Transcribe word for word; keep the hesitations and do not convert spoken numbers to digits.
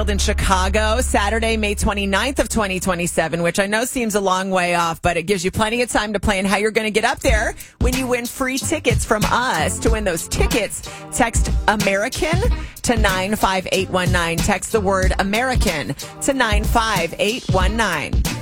held in Chicago Saturday, May twenty-ninth of twenty twenty-seven, which I know seems a long way off, but it gives you plenty of time to plan how you're going to get up there when you win free tickets from us. To win those tickets, text American to nine five eight one nine. Text the word American to nine five eight one nine.